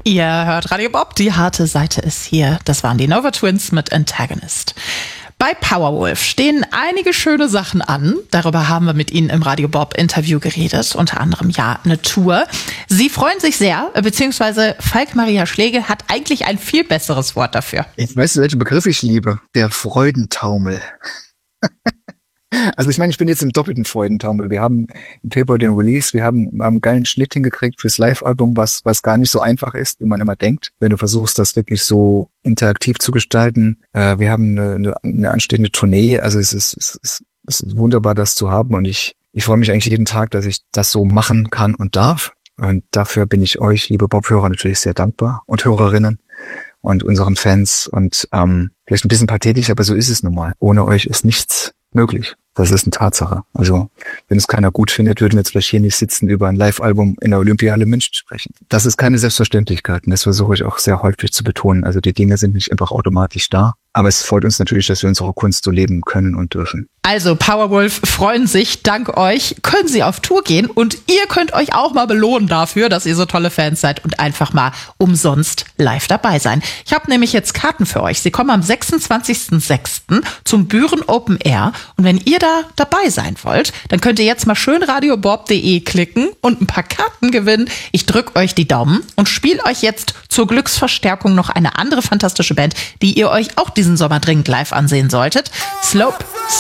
Ihr hört Radio Bob, die harte Seite ist hier. Das waren die Nova Twins mit Antagonist. Bei Powerwolf stehen einige schöne Sachen an. Darüber haben wir mit Ihnen im Radio Bob Interview geredet. Unter anderem eine Tour. Sie freuen sich sehr, beziehungsweise Falk-Maria Schlegel hat eigentlich ein viel besseres Wort dafür. Weißt du, welchen Begriff ich liebe? Der Freudentaumel. Also ich meine, ich bin jetzt im doppelten Freudentaumel. Wir haben im Februar den Release, wir haben einen geilen Schnitt hingekriegt fürs Live-Album, was gar nicht so einfach ist, wie man immer denkt, wenn du versuchst, das wirklich so interaktiv zu gestalten. Wir haben eine anstehende Tournee, also es ist wunderbar, das zu haben, und ich freue mich eigentlich jeden Tag, dass ich das so machen kann und darf. Und dafür bin ich euch, liebe Bob-Hörer, natürlich sehr dankbar, und Hörerinnen und unseren Fans, und vielleicht ein bisschen pathetisch, aber so ist es nun mal. Ohne euch ist nichts möglich. Das ist eine Tatsache. Also, wenn es keiner gut findet, würden wir jetzt vielleicht hier nicht sitzen, über ein Live-Album in der Olympiahalle München sprechen. Das ist keine Selbstverständlichkeit, und das versuche ich auch sehr häufig zu betonen. Also die Dinge sind nicht einfach automatisch da. Aber es freut uns natürlich, dass wir unsere Kunst so leben können und dürfen. Also Powerwolf freuen sich, dank euch können sie auf Tour gehen, und ihr könnt euch auch mal belohnen dafür, dass ihr so tolle Fans seid und einfach mal umsonst live dabei sein. Ich habe nämlich jetzt Karten für euch. Sie kommen am 26.06. zum Büren Open Air, und wenn ihr da dabei sein wollt, dann könnt ihr jetzt mal schön radiobob.de klicken und ein paar Karten gewinnen. Ich drücke euch die Daumen und spiele euch jetzt zur Glücksverstärkung noch eine andere fantastische Band, die ihr euch auch diesen Sommer dringend live ansehen solltet. Slope